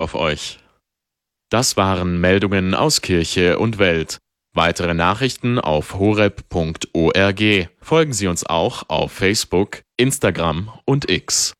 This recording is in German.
auf euch. Das waren Meldungen aus Kirche und Welt. Weitere Nachrichten auf horeb.org. Folgen Sie uns auch auf Facebook, Instagram und X.